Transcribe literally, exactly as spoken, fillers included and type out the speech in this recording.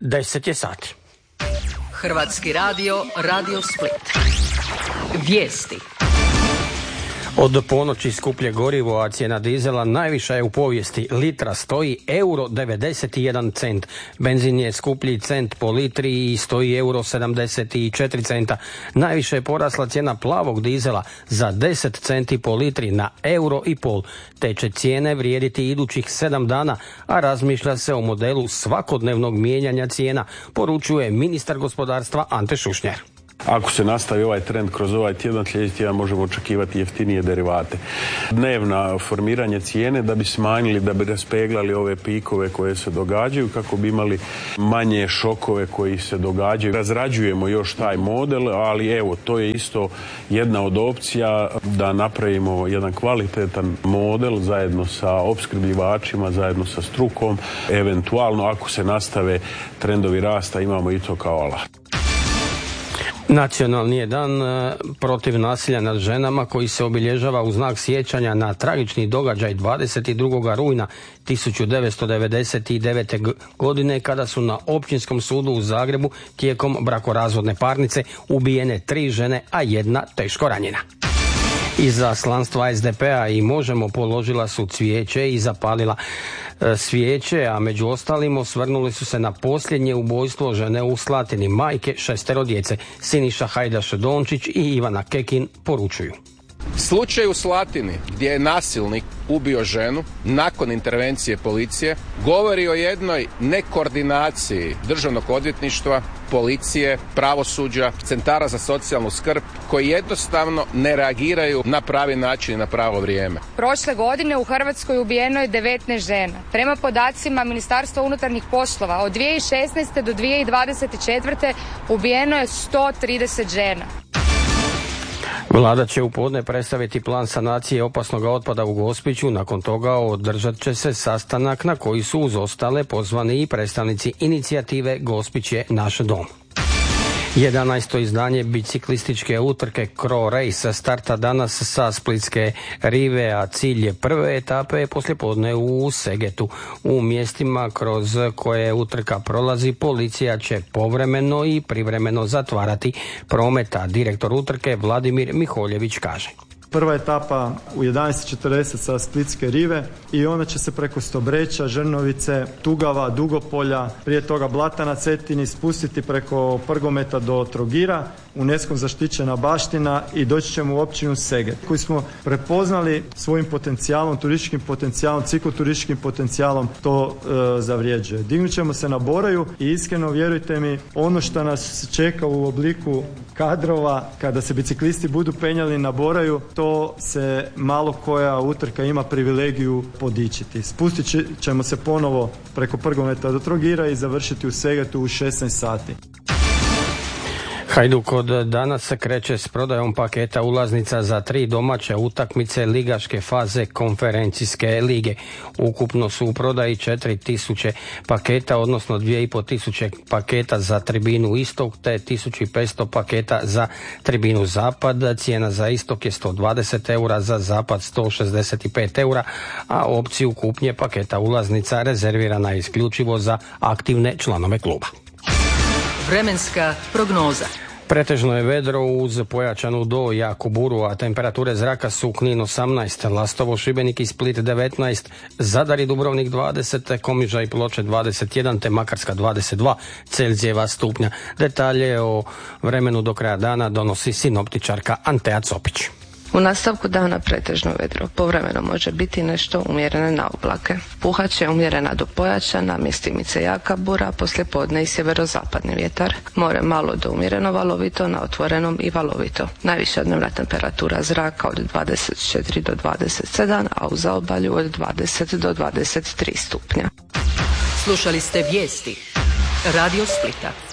deset je sati. Hrvatski radio, Radio Split. Vijesti. Od ponoći skuplje gorivo, a cijena dizela najviša je u povijesti. Litra stoji euro devedeset jedan cent. Benzin je skuplji cent po litri i stoji euro sedamdeset četiri centa. Najviše je porasla cijena plavog dizela za deset centi po litri na euro i pol. Te će cijene vrijediti idućih sedam dana, a razmišlja se o modelu svakodnevnog mijenjanja cijena, poručuje ministar gospodarstva Ante Šušnjar. Ako se nastavi ovaj trend kroz ovaj tjedan, sljedeći tjedan možemo očekivati jeftinije derivate. Dnevna formiranje cijene da bi smanjili, da bi raspeglali ove pikove koje se događaju, kako bi imali manje šokove koji se događaju. Razrađujemo još taj model, ali evo, to je isto jedna od opcija da napravimo jedan kvalitetan model zajedno sa opskrbljivačima, zajedno sa strukom. Eventualno, ako se nastave trendovi rasta, imamo i to kao alat. Nacionalni je dan protiv nasilja nad ženama koji se obilježava u znak sjećanja na tragični događaj dvadeset drugog rujna tisuću devetsto devedeset devete. godine kada su na Općinskom sudu u Zagrebu tijekom brakorazvodne parnice ubijene tri žene, a jedna teško ranjena. Izaslanstva es de pe a i Možemo položila su cvijeće i zapalila e, svijeće, a među ostalim osvrnuli su se na posljednje ubojstvo žene u Slatini, majke šestero djece. Siniša Hajdaš Dončić i Ivana Kekin poručuju. Slučaj u Slatini gdje je nasilnik ubio ženu nakon intervencije policije govori o jednoj nekoordinaciji državnog odvjetništva, policije, pravosuđa, centara za socijalnu skrb koji jednostavno ne reagiraju na pravi način i na pravo vrijeme. Prošle godine u Hrvatskoj ubijeno je devetnaest žena. Prema podacima Ministarstva unutarnjih poslova od dvije tisuće šesnaeste do dvije tisuće dvadeset četvrte ubijeno je sto trideset žena. Vlada će u podne predstaviti plan sanacije opasnog otpada u Gospiću. Nakon toga održat će se sastanak na koji su uz ostale pozvani i predstavnici inicijative Gospić je naš dom. jedanaesto izdanje biciklističke utrke Cro Race starta danas sa Splitske rive, a cilj je prve etape poslijepodne u Segetu. U mjestima kroz koje utrka prolazi policija će povremeno i privremeno zatvarati promet, a direktor utrke Vladimir Miholjević kaže. Prva etapa u jedanaest četrdeset sa Splitske rive i ona će se preko Stobreća, Žrnovice, Tugava, Dugopolja, prije toga Blata na Cetini spustiti preko Prgometa do Trogira, UNESCO zaštićena baština i doći ćemo u općinu Seget, koji smo prepoznali svojim potencijalom, turističkim potencijalom, cikloturističkim potencijalom to e, zavrijeđuje. Dignut ćemo se na Boraju i iskreno vjerujte mi, ono što nas čeka u obliku kadrova kada se biciklisti budu penjali na Boraju, to se malo koja utrka ima privilegiju podičiti. Spustit ćemo se ponovo preko Prgometa do Trogira i završiti u Segetu u šesnaest sati. Hajduk od danas se kreće s prodajom paketa ulaznica za tri domaće utakmice ligaške faze konferencijske lige. Ukupno su u prodaji četiri tisuće paketa, odnosno dvije i pol tisuće paketa za tribinu istok, te tisuću petsto paketa za tribinu zapad. Cijena za istok je sto dvadeset eura, za zapad sto šezdeset pet eura, a opciju kupnje paketa ulaznica rezervirana je isključivo za aktivne članove kluba. Vremenska prognoza. Pretežno je vedro uz pojačanu do jaku buru, a temperature zraka su Knin osamnaest, Lastovo, Šibenik i Split devetnaest, Zadar i Dubrovnik dvadeset, Komiža i Ploče dvadeset jedan, te Makarska dvadeset dva Celzijeva stupnja. Detalje o vremenu do kraja dana donosi sinoptičarka Antea Copić. U nastavku dana pretežno vedro, povremeno može biti nešto umjerene na oblake. Puhat će umjerena do pojačana, mjestimice jaka bura, poslijepodne i sjeverozapadni vjetar. More malo do umjereno valovito, na otvorenom i valovito. Najviša dnevna temperatura zraka od dvadeset četiri do dvadeset sedam, a u zaobalju od dvadeset do dvadeset tri stupnja. Slušali ste vijesti Radio Splita.